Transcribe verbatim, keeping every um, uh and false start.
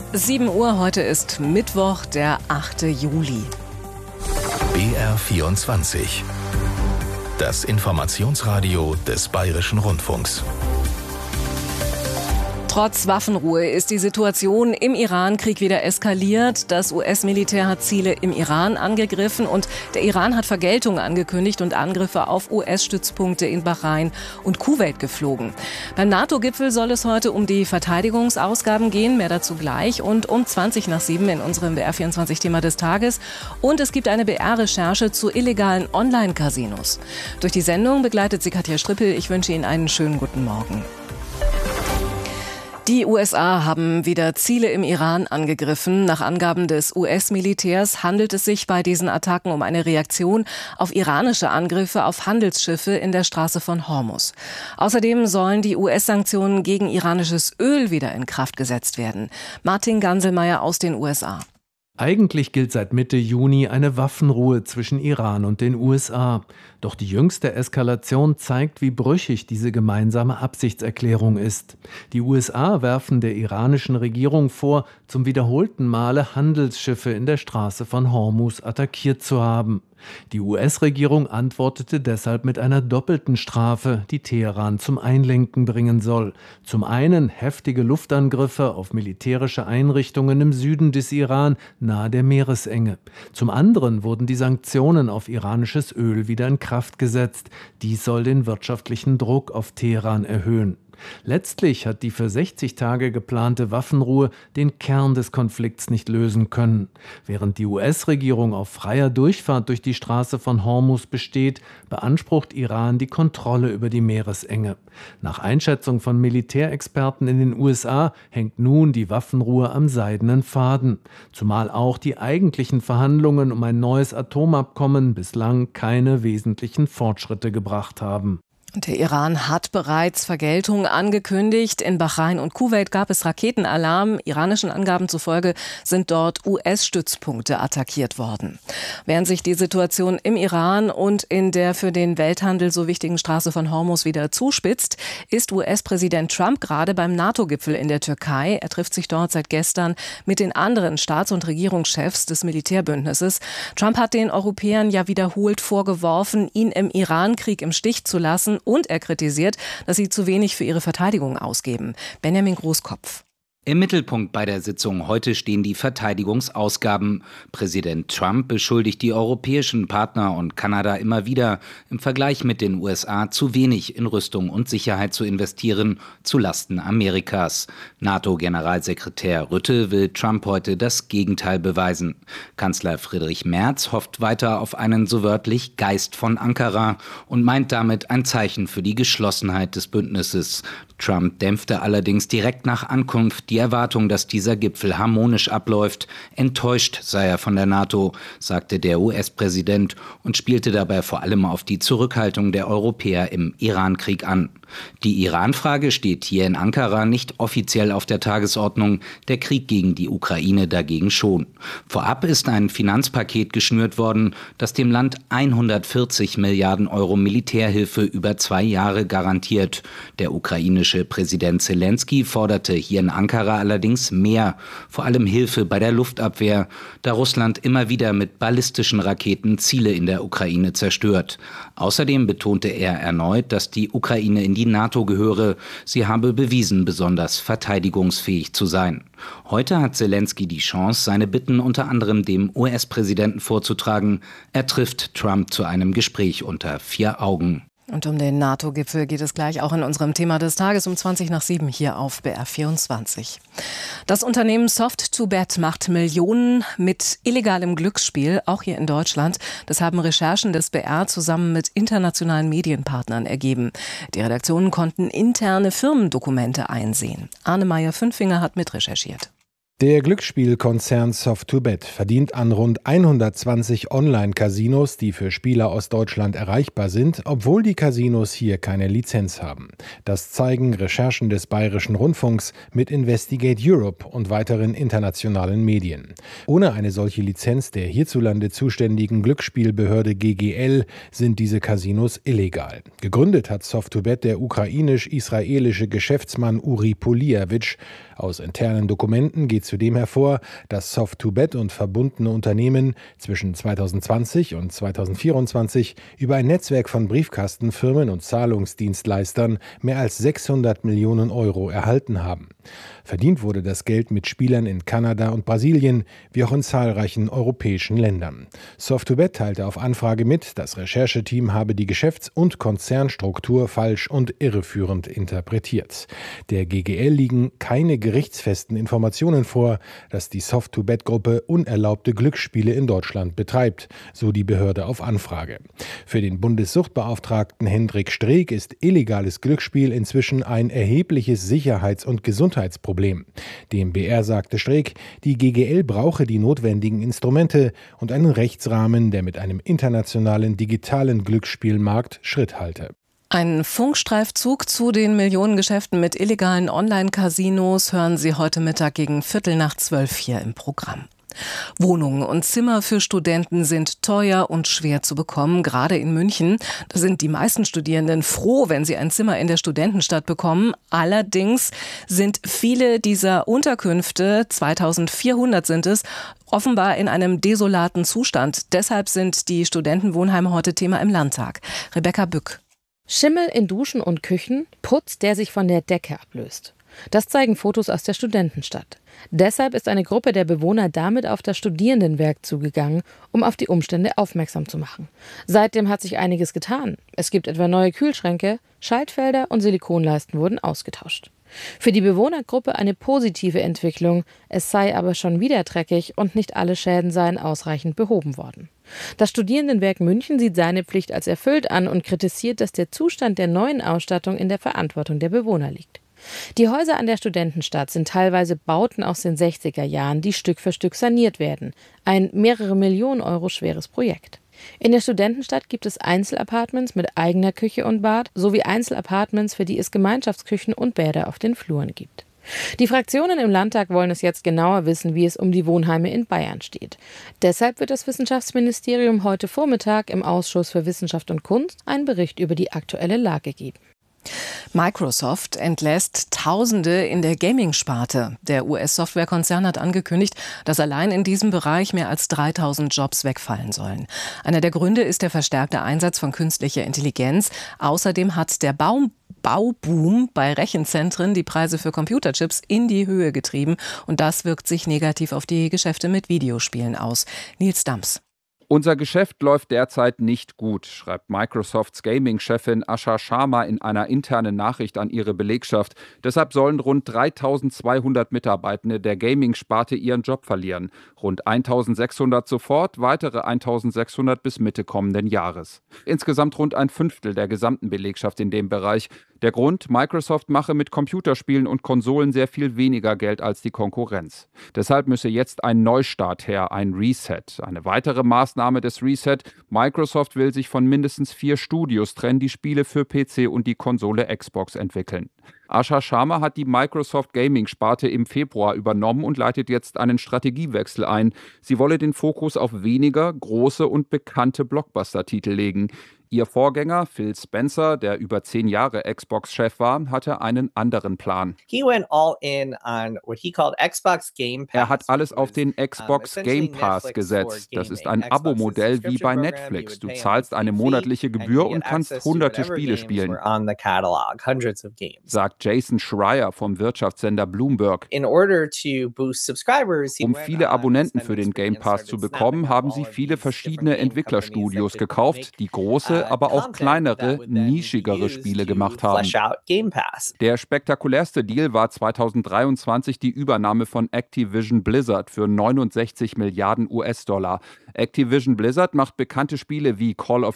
sieben Uhr, heute ist Mittwoch, der achte Juli. B R vierundzwanzig. Das Informationsradio des Bayerischen Rundfunks. Trotz Waffenruhe ist die Situation im Iran-Krieg wieder eskaliert. Das U S-Militär hat Ziele im Iran angegriffen und der Iran hat Vergeltung angekündigt und Angriffe auf U S-Stützpunkte in Bahrain und Kuwait geflogen. Beim NATO-Gipfel soll es heute um die Verteidigungsausgaben gehen, mehr dazu gleich, und um zwanzig nach sieben in unserem B R vierundzwanzig-Thema des Tages. Und es gibt eine B R-Recherche zu illegalen Online-Casinos. Durch die Sendung begleitet sie Katja Strippel. Ich wünsche Ihnen einen schönen guten Morgen. Die U S A haben wieder Ziele im Iran angegriffen. Nach Angaben des U S-Militärs handelt es sich bei diesen Attacken um eine Reaktion auf iranische Angriffe auf Handelsschiffe in der Straße von Hormuz. Außerdem sollen die U S-Sanktionen gegen iranisches Öl wieder in Kraft gesetzt werden. Martin Ganselmeier aus den U S A. Eigentlich gilt seit Mitte Juni eine Waffenruhe zwischen Iran und den U S A. Doch die jüngste Eskalation zeigt, wie brüchig diese gemeinsame Absichtserklärung ist. Die U S A werfen der iranischen Regierung vor, zum wiederholten Male Handelsschiffe in der Straße von Hormuz attackiert zu haben. Die U S-Regierung antwortete deshalb mit einer doppelten Strafe, die Teheran zum Einlenken bringen soll. Zum einen heftige Luftangriffe auf militärische Einrichtungen im Süden des Iran, nahe der Meeresenge. Zum anderen wurden die Sanktionen auf iranisches Öl wieder in Kraft gesetzt. Dies soll den wirtschaftlichen Druck auf Teheran erhöhen. Letztlich hat die für sechzig Tage geplante Waffenruhe den Kern des Konflikts nicht lösen können. Während die U S-Regierung auf freier Durchfahrt durch die Straße von Hormuz besteht, beansprucht Iran die Kontrolle über die Meeresenge. Nach Einschätzung von Militärexperten in den U S A hängt nun die Waffenruhe am seidenen Faden. Zumal auch die eigentlichen Verhandlungen um ein neues Atomabkommen bislang keine wesentlichen Fortschritte gebracht haben. Der Iran hat bereits Vergeltung angekündigt. In Bahrain und Kuwait gab es Raketenalarm. Iranischen Angaben zufolge sind dort U S-Stützpunkte attackiert worden. Während sich die Situation im Iran und in der für den Welthandel so wichtigen Straße von Hormuz wieder zuspitzt, ist U S-Präsident Trump gerade beim NATO-Gipfel in der Türkei. Er trifft sich dort seit gestern mit den anderen Staats- und Regierungschefs des Militärbündnisses. Trump hat den Europäern ja wiederholt vorgeworfen, ihn im Iran-Krieg im Stich zu lassen. Und er kritisiert, dass sie zu wenig für ihre Verteidigung ausgeben. Benjamin Großkopf. Im Mittelpunkt bei der Sitzung heute stehen die Verteidigungsausgaben. Präsident Trump beschuldigt die europäischen Partner und Kanada immer wieder, im Vergleich mit den U S A zu wenig in Rüstung und Sicherheit zu investieren, zu Lasten Amerikas. NATO-Generalsekretär Rutte will Trump heute das Gegenteil beweisen. Kanzler Friedrich Merz hofft weiter auf einen so wörtlich Geist von Ankara und meint damit ein Zeichen für die Geschlossenheit des Bündnisses. Trump dämpfte allerdings direkt nach Ankunft die Erwartung, dass dieser Gipfel harmonisch abläuft. Enttäuscht sei er von der NATO, sagte der U S-Präsident und spielte dabei vor allem auf die Zurückhaltung der Europäer im Iran-Krieg an. Die Iran-Frage steht hier in Ankara nicht offiziell auf der Tagesordnung, der Krieg gegen die Ukraine dagegen schon. Vorab ist ein Finanzpaket geschnürt worden, das dem Land hundertvierzig Milliarden Euro Militärhilfe über zwei Jahre garantiert. Der ukrainische Präsident Zelensky forderte hier in Ankara allerdings mehr, vor allem Hilfe bei der Luftabwehr, da Russland immer wieder mit ballistischen Raketen Ziele in der Ukraine zerstört. Außerdem betonte er erneut, dass die Ukraine in die NATO gehöre. Sie habe bewiesen, besonders verteidigungsfähig zu sein. Heute hat Zelensky die Chance, seine Bitten unter anderem dem U S-Präsidenten vorzutragen. Er trifft Trump zu einem Gespräch unter vier Augen. Und um den NATO-Gipfel geht es gleich auch in unserem Thema des Tages um zwanzig nach sieben hier auf B R vierundzwanzig. Das Unternehmen Soft to Bet macht Millionen mit illegalem Glücksspiel, auch hier in Deutschland. Das haben Recherchen des B R zusammen mit internationalen Medienpartnern ergeben. Die Redaktionen konnten interne Firmendokumente einsehen. Arne Meyer-Fünfinger hat mitrecherchiert. Der Glücksspielkonzern Soft to Bet verdient an rund hundertzwanzig Online-Casinos, die für Spieler aus Deutschland erreichbar sind, obwohl die Casinos hier keine Lizenz haben. Das zeigen Recherchen des Bayerischen Rundfunks mit Investigate Europe und weiteren internationalen Medien. Ohne eine solche Lizenz der hierzulande zuständigen Glücksspielbehörde G G L sind diese Casinos illegal. Gegründet hat Soft to Bet der ukrainisch-israelische Geschäftsmann Uri Polievich. Aus internen Dokumenten geht zudem hervor, dass Soft to Bet und verbundene Unternehmen zwischen zweitausendzwanzig und zweitausendvierundzwanzig über ein Netzwerk von Briefkastenfirmen und Zahlungsdienstleistern mehr als sechshundert Millionen Euro erhalten haben. Verdient wurde das Geld mit Spielern in Kanada und Brasilien, wie auch in zahlreichen europäischen Ländern. Soft to Bet teilte auf Anfrage mit, das Rechercheteam habe die Geschäfts- und Konzernstruktur falsch und irreführend interpretiert. Der G G L liegen keine gerichtsfesten Informationen vor, dass die Soft to Bet-Gruppe unerlaubte Glücksspiele in Deutschland betreibt, so die Behörde auf Anfrage. Für den Bundessuchtbeauftragten Hendrik Streeck ist illegales Glücksspiel inzwischen ein erhebliches Sicherheits- und Gesundheitsproblem. Dem B R sagte Streeck, die G G L brauche die notwendigen Instrumente und einen Rechtsrahmen, der mit einem internationalen digitalen Glücksspielmarkt Schritt halte. Ein Funkstreifzug zu den Millionengeschäften mit illegalen Online-Casinos hören Sie heute Mittag gegen Viertel nach zwölf hier im Programm. Wohnungen und Zimmer für Studenten sind teuer und schwer zu bekommen, gerade in München. Da sind die meisten Studierenden froh, wenn sie ein Zimmer in der Studentenstadt bekommen. Allerdings sind viele dieser Unterkünfte, zweitausendvierhundert sind es, offenbar in einem desolaten Zustand. Deshalb sind die Studentenwohnheime heute Thema im Landtag. Rebecca Bück. Schimmel in Duschen und Küchen, Putz, der sich von der Decke ablöst. Das zeigen Fotos aus der Studentenstadt. Deshalb ist eine Gruppe der Bewohner damit auf das Studierendenwerk zugegangen, um auf die Umstände aufmerksam zu machen. Seitdem hat sich einiges getan. Es gibt etwa neue Kühlschränke, Schaltfelder und Silikonleisten wurden ausgetauscht. Für die Bewohnergruppe eine positive Entwicklung, es sei aber schon wieder dreckig und nicht alle Schäden seien ausreichend behoben worden. Das Studierendenwerk München sieht seine Pflicht als erfüllt an und kritisiert, dass der Zustand der neuen Ausstattung in der Verantwortung der Bewohner liegt. Die Häuser an der Studentenstadt sind teilweise Bauten aus den sechziger Jahren, die Stück für Stück saniert werden. Ein mehrere Millionen Euro schweres Projekt. In der Studentenstadt gibt es Einzelapartments mit eigener Küche und Bad sowie Einzelapartments, für die es Gemeinschaftsküchen und Bäder auf den Fluren gibt. Die Fraktionen im Landtag wollen es jetzt genauer wissen, wie es um die Wohnheime in Bayern steht. Deshalb wird das Wissenschaftsministerium heute Vormittag im Ausschuss für Wissenschaft und Kunst einen Bericht über die aktuelle Lage geben. Microsoft entlässt Tausende in der Gaming-Sparte. Der U S-Softwarekonzern hat angekündigt, dass allein in diesem Bereich mehr als dreitausend Jobs wegfallen sollen. Einer der Gründe ist der verstärkte Einsatz von künstlicher Intelligenz. Außerdem hat der Baum Bauboom bei Rechenzentren die Preise für Computerchips in die Höhe getrieben. Und das wirkt sich negativ auf die Geschäfte mit Videospielen aus. Nils Dams. Unser Geschäft läuft derzeit nicht gut, schreibt Microsofts Gaming-Chefin Asha Sharma in einer internen Nachricht an ihre Belegschaft. Deshalb sollen rund dreitausendzweihundert Mitarbeitende der Gaming-Sparte ihren Job verlieren. Rund eintausendsechshundert sofort, weitere eintausendsechshundert bis Mitte kommenden Jahres. Insgesamt rund ein Fünftel der gesamten Belegschaft in dem Bereich. Der Grund, Microsoft mache mit Computerspielen und Konsolen sehr viel weniger Geld als die Konkurrenz. Deshalb müsse jetzt ein Neustart her, ein Reset. Eine weitere Maßnahme des Reset: Microsoft will sich von mindestens vier Studios trennen, die Spiele für P C und die Konsole Xbox entwickeln. Asha Sharma hat die Microsoft Gaming-Sparte im Februar übernommen und leitet jetzt einen Strategiewechsel ein. Sie wolle den Fokus auf weniger große und bekannte Blockbuster-Titel legen. Ihr Vorgänger Phil Spencer, der über zehn Jahre Xbox-Chef war, hatte einen anderen Plan. Er hat alles auf den Xbox Game Pass gesetzt. Das ist ein Abo-Modell wie bei Netflix. Du zahlst eine monatliche Gebühr und kannst hunderte Spiele spielen, sagt Jason Schreier vom Wirtschaftssender Bloomberg. Um viele Abonnenten für den Game Pass zu bekommen, haben sie viele verschiedene Entwicklerstudios gekauft, die große, aber auch kleinere, nischigere Spiele gemacht haben. Der spektakulärste Deal war zweitausenddreiundzwanzig die Übernahme von Activision Blizzard für neunundsechzig Milliarden U S-Dollar. Activision Blizzard macht bekannte Spiele wie Call of